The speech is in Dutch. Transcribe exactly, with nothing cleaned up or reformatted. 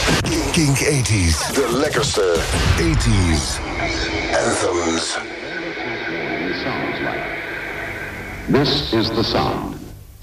Kink eighties. De lekkerste eighties anthems. This is the sound